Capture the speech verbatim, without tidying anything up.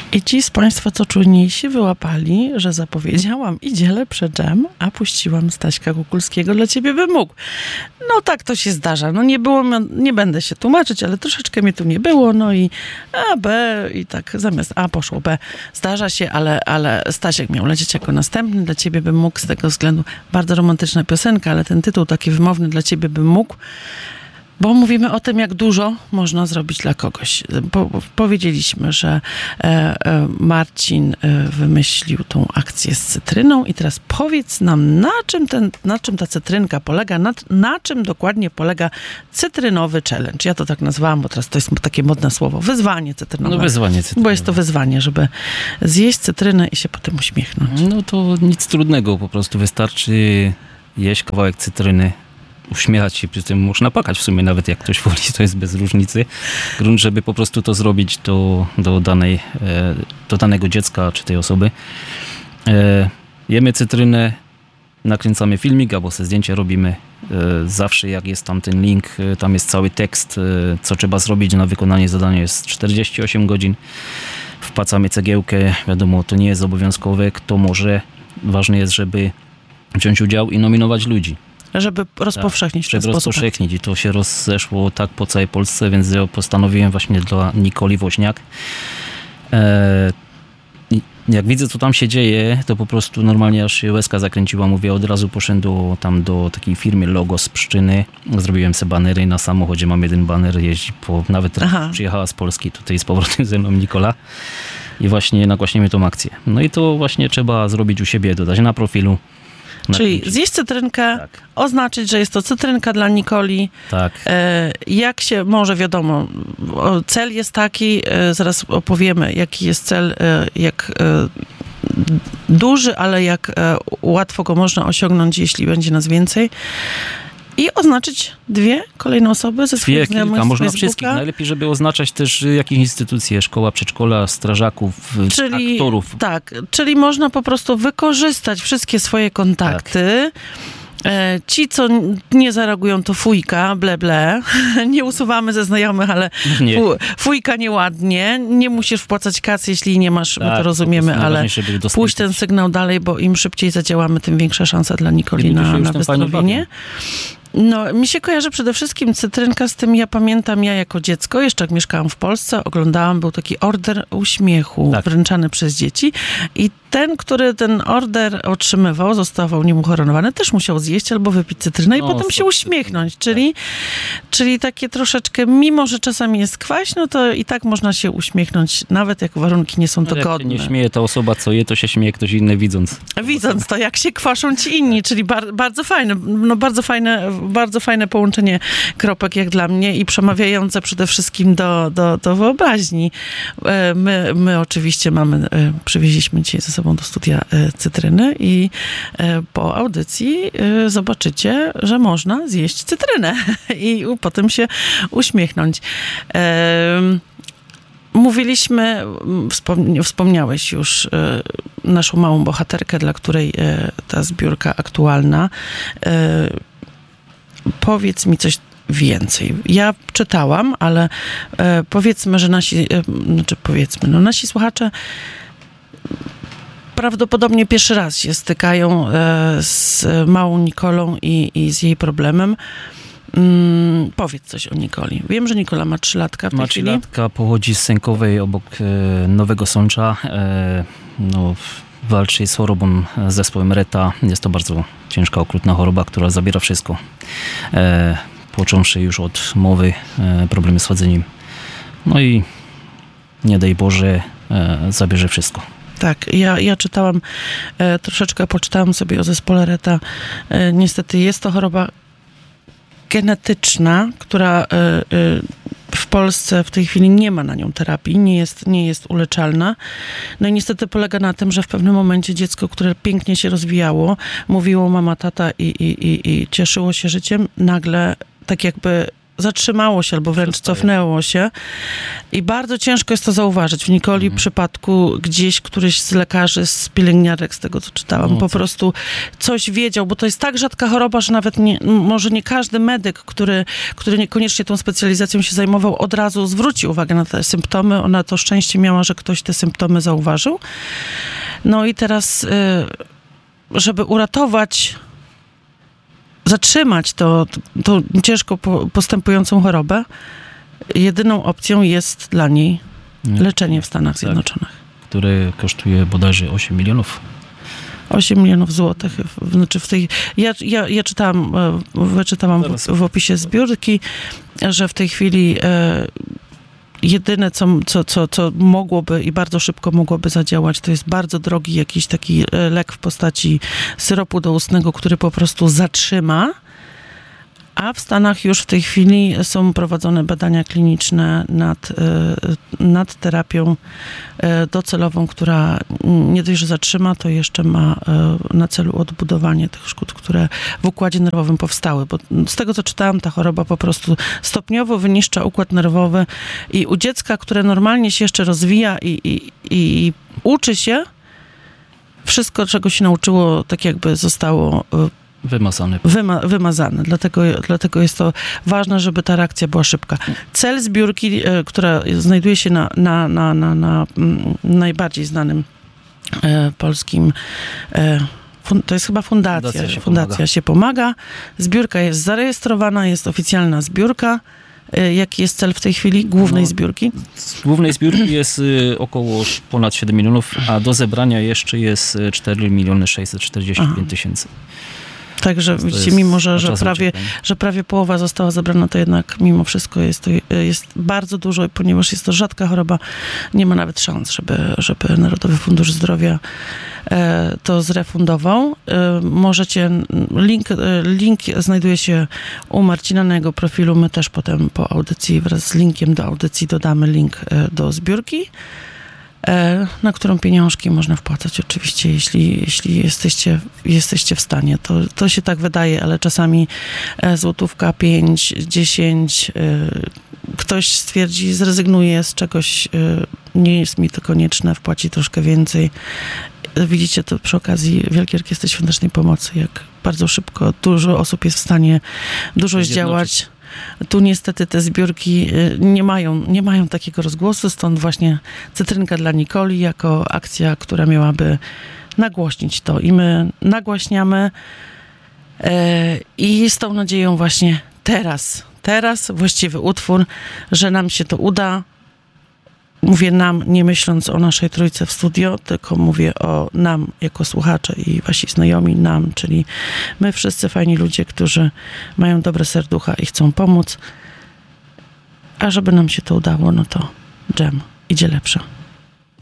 I ci z Państwa, co czujniejsi, wyłapali, że zapowiedziałam idzie lepszy dżem, a puściłam Staśka Kukulskiego Dla ciebie bym mógł. No tak to się zdarza. No nie było, nie będę się tłumaczyć, ale troszeczkę mnie tu nie było, no i A, B i tak zamiast A poszło B. Zdarza się, ale, ale Stasiek miał lecieć jako następny. Dla ciebie bym mógł z tego względu. Bardzo romantyczna piosenka, ale ten tytuł taki wymowny Dla ciebie bym mógł. Bo mówimy o tym, jak dużo można zrobić dla kogoś. Po, powiedzieliśmy, że e, e, Marcin e, wymyślił tą akcję z cytryną i teraz powiedz nam, na czym, ten, na czym ta cytrynka polega, na, na czym dokładnie polega cytrynowy challenge. Ja to tak nazwałam, bo teraz to jest takie modne słowo. Wyzwanie cytrynowe. No wyzwanie cytrynowe. Bo jest to wyzwanie, żeby zjeść cytrynę i się potem uśmiechnąć. No to nic trudnego, po prostu wystarczy jeść kawałek cytryny, uśmiechać się, przy tym można płakać w sumie, nawet jak ktoś woli, to jest bez różnicy. Grunt, żeby po prostu to zrobić do, do, danej, do danego dziecka czy tej osoby. Jemy cytrynę, nakręcamy filmik albo sobie zdjęcie robimy. Zawsze jak jest tam ten link, tam jest cały tekst, co trzeba zrobić na wykonanie zadania, jest czterdzieści osiem godzin. Wpłacamy cegiełkę, wiadomo, to nie jest obowiązkowe, kto może. Ważne jest, żeby wziąć udział i nominować ludzi. Żeby rozpowszechnić tak, w ten żeby sposób. rozpowszechnić i to się rozeszło tak po całej Polsce, więc ja postanowiłem właśnie dla Nikoli Woźniak. E, jak widzę, co tam się dzieje, to po prostu normalnie aż się łezka zakręciła. Mówię, od razu poszedłem do, tam do takiej firmy Logo z Pszczyny. Zrobiłem sobie banery na samochodzie. Mam jeden baner, jeździ po, nawet Aha. przyjechała z Polski, tutaj z powrotem ze mną Nikola. I właśnie nagłaśnimy tą akcję. No i to właśnie trzeba zrobić u siebie, dodać na profilu. Czyli zjeść cytrynkę, tak. Oznaczyć, że jest to cytrynka dla Nikoli. Tak. E, jak się, może wiadomo, cel jest taki, e, zaraz opowiemy, jaki jest cel, e, jak e, duży, ale jak e, łatwo go można osiągnąć, jeśli będzie nas więcej. I oznaczyć dwie kolejne osoby ze swoich znajomych kilka, z można Facebooka. wszystkich. Najlepiej, żeby oznaczać też jakieś instytucje, szkoła, przedszkola, strażaków, czyli, aktorów. Tak, czyli można po prostu wykorzystać wszystkie swoje kontakty. Tak. Ci, co nie zareagują, to fujka, ble, ble. Nie usuwamy ze znajomych, ale nie. Fujka nieładnie. Nie musisz wpłacać kasy, jeśli nie masz, tak, my to rozumiemy, to ale puść ten sygnał dalej, bo im szybciej zadziałamy, tym większa szansa dla Nikoli na, na wystąpienie. No, mi się kojarzy przede wszystkim cytrynka z tym, ja pamiętam, ja jako dziecko, jeszcze jak mieszkałam w Polsce, oglądałam, był taki order uśmiechu, tak, wręczany przez dzieci i ten, który ten order otrzymywał, zostawał nim uhonorowany, też musiał zjeść albo wypić cytrynę i no, potem się uśmiechnąć, czyli, tak. czyli takie troszeczkę, mimo że czasami jest kwaśno, to i tak można się uśmiechnąć, nawet jak warunki nie są no, dogodne. Jak się nie śmieje ta osoba, co je, to się śmieje ktoś inny widząc. Widząc to, jak się kwaszą ci inni, czyli bar, bardzo fajne, no bardzo fajne, bardzo fajne połączenie kropek jak dla mnie i przemawiające przede wszystkim do, do, do wyobraźni. My, my oczywiście mamy, przywieźliśmy dzisiaj ze sobą do studia cytryny i po audycji zobaczycie, że można zjeść cytrynę i potem się uśmiechnąć. Mówiliśmy, wspomniałeś już naszą małą bohaterkę, dla której ta zbiórka aktualna. Powiedz mi coś więcej. Ja czytałam, ale e, powiedzmy, że nasi, e, znaczy powiedzmy, no nasi słuchacze prawdopodobnie pierwszy raz się stykają e, z małą Nikolą i, i z jej problemem. Mm, powiedz coś o Nikoli. Wiem, że Nikola ma trzylatka w tej ma chwili. trzylatka, pochodzi z Sękowej obok e, Nowego Sącza. E, no, walczy z chorobą, z zespołem Reta. Jest to bardzo ciężka, okrutna choroba, która zabiera wszystko. E, począwszy już od mowy, e, problemy z chodzeniem. No i nie daj Boże, e, zabierze wszystko. Tak, ja, ja czytałam, e, troszeczkę poczytałam sobie o zespole Reta. E, niestety jest to choroba genetyczna, która e, e, w Polsce w tej chwili nie ma na nią terapii, nie jest, nie jest uleczalna. No i niestety polega na tym, że w pewnym momencie dziecko, które pięknie się rozwijało, mówiło mama, tata i, i, i, i cieszyło się życiem, nagle tak jakby zatrzymało się albo wręcz cofnęło się i bardzo ciężko jest to zauważyć. W Nikoli mhm. przypadku gdzieś któryś z lekarzy, z pielęgniarek, z tego co czytałam, no, po co? prostu coś wiedział, bo to jest tak rzadka choroba, że nawet nie, może nie każdy medyk, który, który niekoniecznie tą specjalizacją się zajmował, od razu zwróci uwagę na te symptomy. Ona to szczęście miała, że ktoś te symptomy zauważył. No i teraz, żeby uratować, zatrzymać to, to ciężko postępującą chorobę, jedyną opcją jest dla niej leczenie w Stanach tak, Zjednoczonych. Które kosztuje bodajże osiem milionów. osiem milionów złotych. Znaczy w tej, ja, ja, ja czytałam, wyczytałam w, w opisie zbiórki, że w tej chwili e, jedyne, co, co, co, co mogłoby i bardzo szybko mogłoby zadziałać, to jest bardzo drogi jakiś taki lek w postaci syropu doustnego, który po prostu zatrzyma. A w Stanach już w tej chwili są prowadzone badania kliniczne nad, nad terapią docelową, która nie dość, że zatrzyma, to jeszcze ma na celu odbudowanie tych szkód, które w układzie nerwowym powstały. Bo z tego, co czytałam, ta choroba po prostu stopniowo wyniszcza układ nerwowy i u dziecka, które normalnie się jeszcze rozwija i, i, i uczy się, wszystko, czego się nauczyło, tak jakby zostało Wymazany. Wyma, wymazane. Dlatego, dlatego jest to ważne, żeby ta reakcja była szybka. Cel zbiórki, e, która znajduje się na, na, na, na, na m, najbardziej znanym e, polskim, e, fun, to jest chyba fundacja. Fundacja, się, fundacja pomaga. się pomaga. Zbiórka jest zarejestrowana, jest oficjalna zbiórka. E, jaki jest cel w tej chwili głównej no, zbiórki? Z głównej zbiórki jest y, około ponad siedem milionów, a do zebrania jeszcze jest cztery miliony sześćset czterdzieści pięć tysięcy. Także widzicie, mimo że, że, prawie, że prawie połowa została zebrana, to jednak mimo wszystko jest to jest bardzo dużo, ponieważ jest to rzadka choroba, nie ma nawet szans, żeby, żeby Narodowy Fundusz Zdrowia e, to zrefundował. E, możecie, link, e, link znajduje się u Marcina na jego profilu, my też potem po audycji wraz z linkiem do audycji dodamy link e, do zbiórki, na którą pieniążki można wpłacać oczywiście, jeśli, jeśli jesteście, jesteście w stanie. To, to się tak wydaje, ale czasami złotówka, pięć, dziesięć, ktoś stwierdzi, zrezygnuje z czegoś, nie jest mi to konieczne, wpłaci troszkę więcej. Widzicie to przy okazji Wielkiej Orkiestry Świątecznej Pomocy, jak bardzo szybko dużo osób jest w stanie dużo zdziałać. Tu niestety te zbiórki nie mają, nie mają takiego rozgłosu, stąd właśnie Cytrynka dla Nikoli jako akcja, która miałaby nagłośnić to. I my nagłaśniamy e, i z tą nadzieją właśnie teraz, teraz właściwy utwór, że nam się to uda. Mówię nam, nie myśląc o naszej trójce w studio, tylko mówię o nam jako słuchacze i wasi znajomi, nam, czyli my wszyscy fajni ludzie, którzy mają dobre serducha i chcą pomóc. A żeby nam się to udało, no to dżem idzie lepsze.